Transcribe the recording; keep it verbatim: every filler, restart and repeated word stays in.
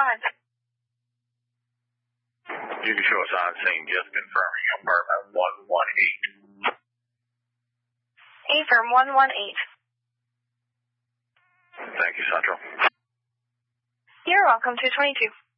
ahead. You can show us on scene, just confirming apartment one one eight. Affirm one one eight. Thank you, Central. You're welcome, two twenty-two.